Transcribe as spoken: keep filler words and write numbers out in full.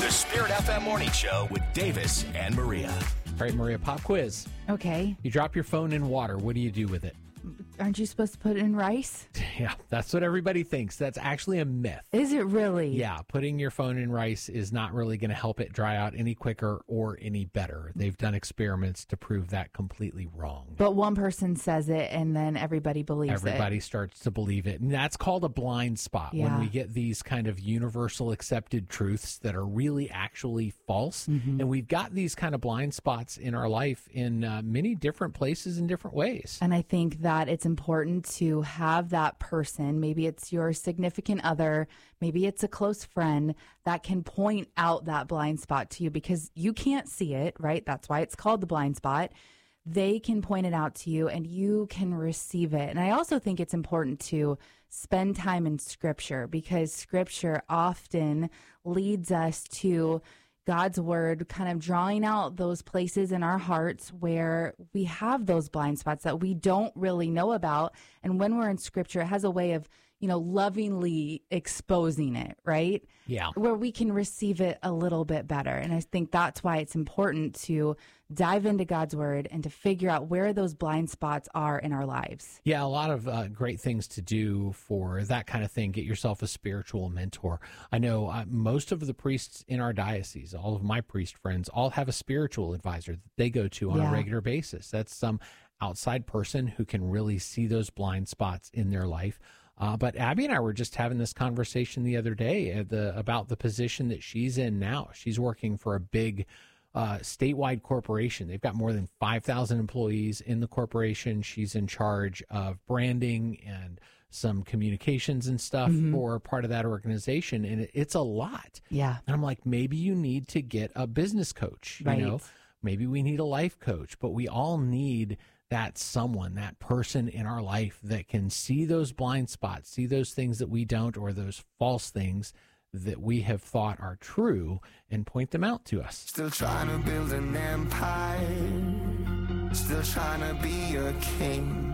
The Spirit F M Morning Show with Davis and Maria. All right, Maria, pop quiz. Okay. You drop your phone in water. What do you do with it? Aren't you supposed to put it in rice? Yeah, that's what everybody thinks. That's actually a myth. Is it really? Yeah, putting your phone in rice is not really going to help it dry out any quicker or any better. They've done experiments to prove that completely wrong. But one person says it, and then everybody believes Everybody it. Everybody starts to believe it. And that's called a blind spot. Yeah. When we get these kind of universal accepted truths that are really actually false. Mm-hmm. And we've got these kind of blind spots in our life in uh, many different places in different ways. And I think that it's important to have that person, maybe it's your significant other, maybe it's a close friend, that can point out that blind spot to you because you can't see it, right? That's why it's called the blind spot. They can point it out to you and you can receive it. And I also think it's important to spend time in Scripture because Scripture often leads us to God's word, kind of drawing out those places in our hearts where we have those blind spots that we don't really know about. And when we're in Scripture, it has a way of, you know, lovingly exposing it, right? Yeah. Where we can receive it a little bit better. And I think that's why it's important to dive into God's word and to figure out where those blind spots are in our lives. Yeah, a lot of uh, great things to do for that kind of thing. Get yourself a spiritual mentor. I know uh, most of the priests in our diocese, all of my priest friends, all have a spiritual advisor that they go to on Yeah. a regular basis. That's some outside person who can really see those blind spots in their life. Uh, but Abby and I were just having this conversation the other day at the, about the position that she's in now. She's working for a big uh, statewide corporation. They've got more than five thousand employees in the corporation. She's in charge of branding and some communications and stuff Mm-hmm. for part of that organization. And it, it's a lot. Yeah. And I'm like, maybe you need to get a business coach, Right. you know, maybe we need a life coach, but we all need that someone, that person in our life that can see those blind spots, see those things that we don't, or those false things that we have thought are true and point them out to us. Still trying to build an empire, still trying to be a king.